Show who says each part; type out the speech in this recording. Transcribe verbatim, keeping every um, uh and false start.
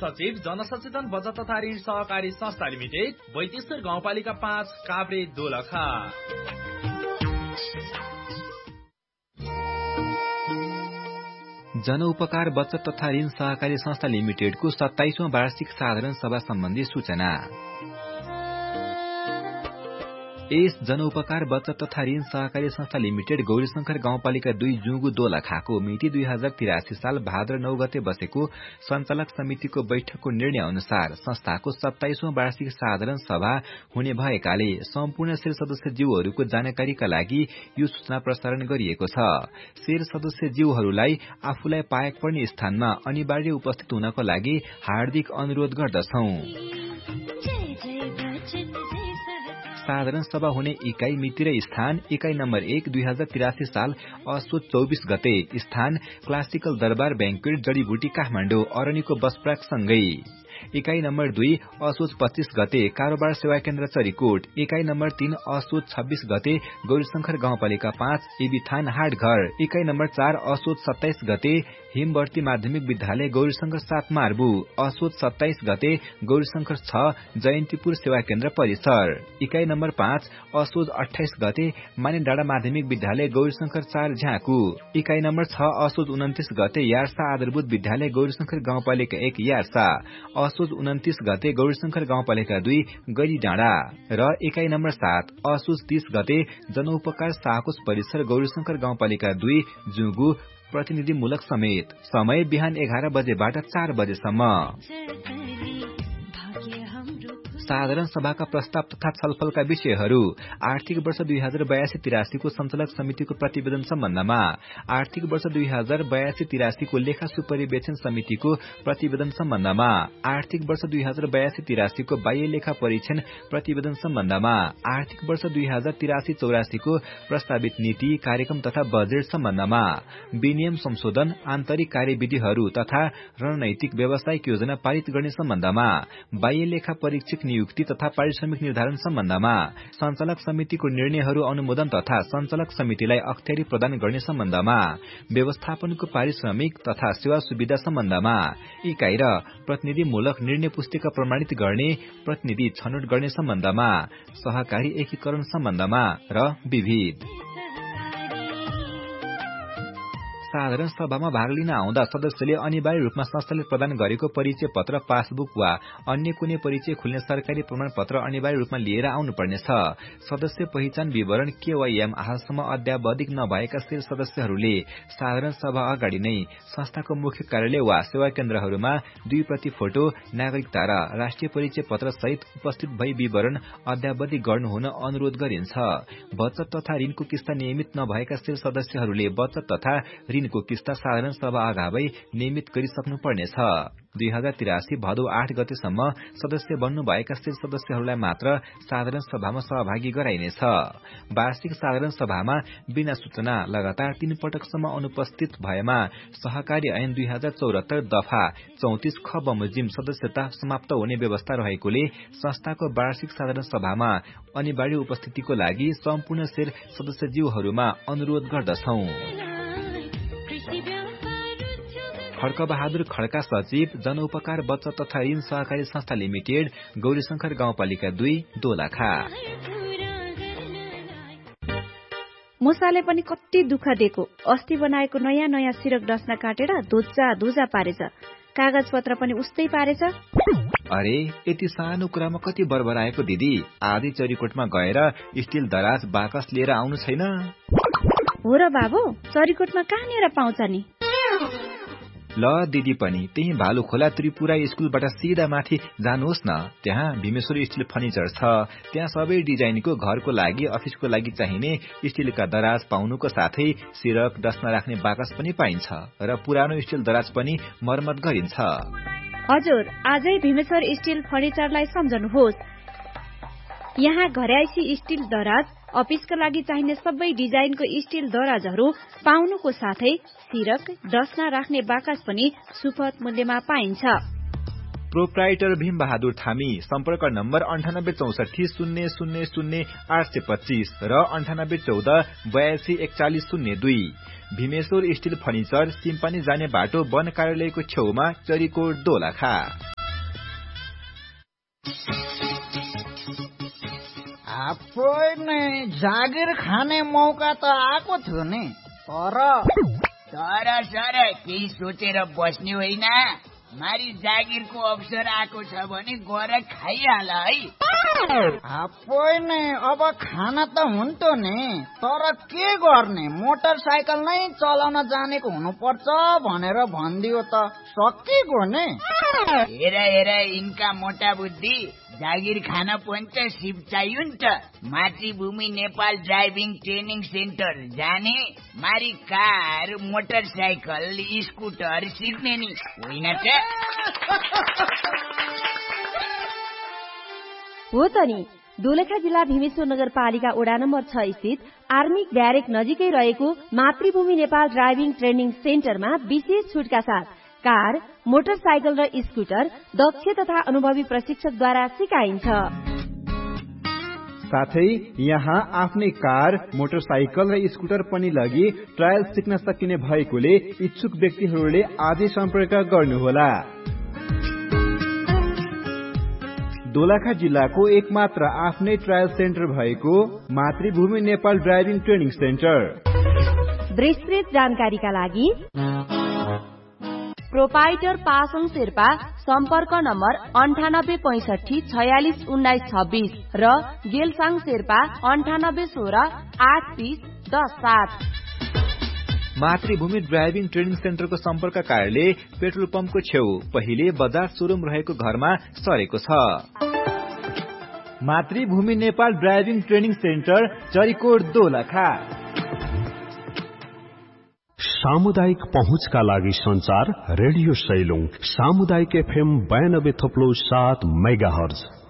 Speaker 1: सचिव जनसचेतन बचत तथा ऋण सहकारी संस्था लिमिटेड बैतेश्वर गाउँपालिका पाँच काभ्रे दोलखा।
Speaker 2: जनउपकार बचत तथा ऋण सहकारी संस्था लिमिटेडको सत्ताइसौं वार्षिक साधारण सभा सम्बन्धी सूचना। यस जनउपकार बचत तथा ऋण सहकारी संस्था लिमिटेड गौरीशंकर गाउँपालिका दुई जुगु दोलखाको मिति दुई हजार तिरासी साल भाद्र नौ गते बसेको सञ्चालक समितिको बैठकको निर्णय अनुसार संस्थाको सत्ताइसौं वार्षिक साधारण सभा हुने भएकाले सम्पूर्ण शेर सदस्यज्यूहरूको जानकारीका लागि यो सूचना प्रसारण गरिएको छ। शेर सदस्यज्यूहरूलाई आफूलाई पाएक पर्ने स्थानमा अनिवार्य उपस्थित हुनको लागि हार्दिक अनुरोध गर्दछौं। साधारण सभा हुने इकाई मिति र स्थान इकाई नम्बर एक दुई हजार तिरासी साल असोज चौबीस गते स्थान क्लासिकल दरबार बैंक्वेट जडीबुटी काठमाडौँ अरनीको बसप्राक सँगै। इकाई नम्बर दुई असोज पच्चीस गते कारोबार सेवा केन्द्र चरीकोट। इकाई नम्बर तीन असोज छब्बीस गते गौरीशंकर गाउँपालिका पाँच एबिथान हाटघर। इकाई नम्बर चार असोज सत्ताइस गते हिमवर्ती माध्यमिक विद्यालय गौरीशंकर सात मार्बु। असोज सत्ताइस गते गौरीशंकर छ जयन्तीपुर सेवा केन्द्र परिसर। इकाई नम्बर पाँच असोज अठाइस गते माने डाँडा माध्यमिक विद्यालय गौरीशंकर चार झ्याकु। इकाई नम्बर छ असोज उन्तिस गते यार्सा आधारभूत विद्यालय गौरीशंकर गाउँपालिका एक यार्सा। असोज उन्तिस गते गौरीशंकर गाउँपालिका दुई गरी डाँडा र इकाई नम्बर सात असोज तीस गते जनउपकार साहकोश परिसर गौरीशंकर गाउँपालिका दुई जुगु प्रतिनिधिमूलक समेत। समय बिहान एघार बजेबाट चार बजेसम्म। साधारण सभाका प्रस्ताव तथा छलफलका विषयहरू आर्थिक वर्ष दुई हजार बयासी तिरासीको सञ्चालक समितिको प्रतिवेदन सम्बन्धमा, आर्थिक वर्ष दुई हजार बयासी तिरासीको लेखा सुपरिवेक्षण समितिको प्रतिवेदन सम्बन्धमा, आर्थिक वर्ष दुई हजार बयासी तिरासीको बाह्य लेखा परीक्षण प्रतिवेदन सम्बन्धमा, आर्थिक वर्ष दुई हजार तिरासी चौरासीको प्रस्तावित नीति कार्यक्रम तथा बजेट सम्बन्धमा, विनियम संशोधन, आन्तरिक कार्यविधिहरू तथा रणनैतिक व्यावसायिक योजना पारित गर्ने सम्बन्धमा, बाह्य लेखा परीक्षक नियुक्ति तथा पारिश्रमिक निर्धारण सम्बन्धमा, सञ्चालक समितिको निर्णयहरू अनुमोदन तथा सञ्चालक समितिलाई अख्तियारी प्रदान गर्ने सम्बन्धमा, व्यवस्थापनको पारिश्रमिक तथा सेवा सुविधा सम्बन्धमा, इकाई र प्रतिनिधिमूलक निर्णय पुस्तिका प्रमाणित गर्ने, प्रतिनिधि छनौट गर्ने सम्बन्धमा, सहकारी एकीकरण सम्बन्धमा र विविध। साधारण सभामा भाग लिन आउँदा सदस्यले अनिवार्य रूपमा संस्थाले प्रदान गरेको परिचय पत्र, पासबुक वा अन्य कुनै परिचय खुल्ने सरकारी प्रमाण पत्र अनिवार्य रूपमा लिएर आउनुपर्नेछ। सदस्य पहिचान विवरण केवाईएम हालसम्म अद्यावधिक नभएका शेर सदस्यहरूले साधारण सभा अगाडि नै संस्थाको मुख्य कार्यालय वा सेवा केन्द्रहरूमा दुई प्रति फोटो, नागरिकता र राष्ट्रिय परिचय पत्र सहित उपस्थित भई विवरण अद्यावधिक गर्नु हुन अनुरोध गरिन्छ। बचत तथा ऋणको किस्ता नियमित नभएका शेर सदस्यहरूले बचत तथा ऋणको किस्ता साधारण सभा अगावै नियमित गरिसक्नु पर्नेछ। दुई हजार तिरासी भदौ आठ गतेसम्म सदस्य बन्नुभएका शेर सदस्यहरूलाई मात्र साधारण सभामा सहभागी गराइनेछ। वार्षिक साधारण सभामा बिना सूचना लगातार तीन पटकसम्म अनुपस्थित भएमा सहकारी ऐन दुई हजार चौरात्तर दफा चौतिस ख बमोजिम सदस्यता समाप्त हुने व्यवस्था रहेकोले संस्थाको वार्षिक साधारण सभामा अनिवार्य उपस्थितिको लागि सम्पूर्ण शेर सदस्यज्यूहरूमा अनुरोध गर्दछौं। खड्कबहादुर खड्का सचिव जनउपकार बचत तथा ऋण सहकारी संस्था लिमिटेड गौरीशंकर गाउँपालिका दुई दोलखा।
Speaker 3: मुसाले पनि कति दुःख दिएको, अस्ति बनाएको नयाँ नयाँ सिरक डस्ना काटेर धुच्चा धुजा पारेछ, कागज पत्र पनि उस्तै पारेछ।
Speaker 2: अरे यति सानो कुरामा कति बरबराएको दिदी, आधी चरीकोटमा गएर स्टिल दराज बाकस लिएर आउनु छैन?
Speaker 3: हो र बाबु, चरीकोटमा कहाँनिर पाउँछ नि?
Speaker 2: ल दिदी पनि त्यही भालु खोला त्रिपुरा स्कुलबाट सिधा माथि जानुहोस् न, त्यहाँ भीमेश्वर स्टिल फर्निचर छ। त्यहाँ सबै डिजाइनको घरको लागि अफिसको लागि चाहिने स्टिलका दराज पाउनुको साथै सिरक डस्ना राख्ने बाकस पनि पाइन्छ र पुरानो स्टिल दराज पनि मर्मत गरिन्छ।
Speaker 3: हजुर, आजै भीमेश्वर स्टिल फर्निचरलाई सम्झनुहोस्। यहाँ घरायसी स्टिल दराज, अफिसका लागि चाहिने सबै डिजाइनको स्टिल दराजहरू पाउनुको साथै सिरक डस्ना राख्ने बाकस पनि सुपथ मूल्यमा पाइन्छ।
Speaker 2: प्रोप्राइटर भीम बहादुर थामी। सम्पर्क नम्बर अन्ठानब्बे चौसठी शून्य शून्य शून्य आठ सय पच्चीस र अन्ठानब्बे चौध बयासी एकचालिस शून्य दुई। भीमेश्वर स्टिल फर्निचर, सिम्पानी जाने बाटो वन कार्यालयको छेउमा, चरीकोट दोलखा।
Speaker 4: जागिर खाने मौका त आएको थियो नि, तर
Speaker 5: तर सर केही सोचेर बस्ने होइन। मारी जागिरको अवसर आएको छ भने गएर खाइहाल है।
Speaker 4: होइन, अब खाना त हुन्थ्यो नि, तर के गर्ने, मोटरसाइकल नै चलाउन जानेको हुनुपर्छ भनेर भनिदियो त सकिगयो नि।
Speaker 5: हेर हेर यिनका मोटा बुद्धि, जागिर खान पनि त सिप चाहियो नि त। मातृभूमि नेपाल ड्राइभिङ ट्रेनिङ सेन्टर जाने, मारी कार, मोटरसाइकल, स्कुटर सिक्ने नि होइन त।
Speaker 6: हो त नि। दोलखा जिल्ला भीमेश्वर नगरपालिका वडा नम्बर छ स्थित आर्मी ब्यारेक नजिकै रहेको मातृभूमि नेपाल ड्राइभिङ ट्रेनिङ सेन्टरमा विशेष छुटका साथ कार, मोटरसाइकल र स्कुटर दक्ष तथा अनुभवी प्रशिक्षकद्वारा सिकाइन्छ।
Speaker 7: साथै यहाँ आफ्नै कार, मोटरसाइकल र स्कुटर पनि लगी ट्रायल सिक्न सकिने भएकोले इच्छुक व्यक्तिहरूले आजै सम्पर्क गर्नुहोला। दोलखा जिल्लाको एकमात्र आफ्नै ट्रायल सेन्टर भएको मातृभूमि नेपाल ड्राइभिङ ट्रेनिङ सेन्टर।
Speaker 6: विस्तृत जानकारीका लागि प्रोपाइटर पासङ शेर्पा, सम्पर्क नम्बर अन्ठानब्बे पैसठी छयालिस उन्नाइस छब्बीस र गेलसाङ शेर्पा अन्ठानब्बे सोह्र आठ तीस दस सात।
Speaker 2: मातृभूमि ड्राइभिङ ट्रेनिङ सेन्टरको सम्पर्क कार्यालय पेट्रोल पम्पको छेउ पहिले बजार सोरुम रहेको घरमा सरेको छ।
Speaker 7: मातृभूमि Nepal driving training centre, Charikot Dolakha.
Speaker 8: सामुदायिक पहुँचका लागि संचार रेडियो सैलुङ, सामुदायिक एफएम बयानब्बे थप्लो सात मेगा हर्ज।